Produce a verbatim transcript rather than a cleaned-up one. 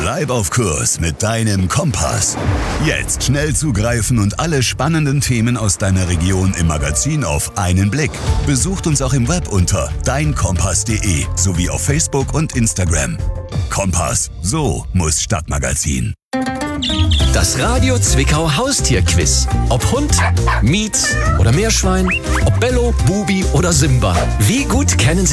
Bleib auf Kurs mit deinem Kompass. Jetzt schnell zugreifen und alle spannenden Themen aus deiner Region im Magazin auf einen Blick. Besucht uns auch im Web unter dein kompass punkt de sowie auf Facebook und Instagram. Kompass, so muss Stadtmagazin. Das Radio Zwickau Haustierquiz. Ob Hund, Mietz oder Meerschwein, ob Bello, Bubi oder Simba. Wie gut kennen Sie